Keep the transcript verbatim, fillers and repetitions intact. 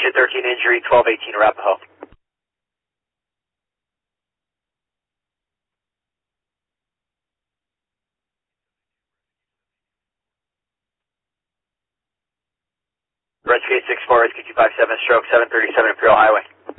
Shit thirteen injury, twelve eighteen Arapahoe. Rescue eight six four, Rescue two five seven, stroke seven thirty-seven Imperial Highway.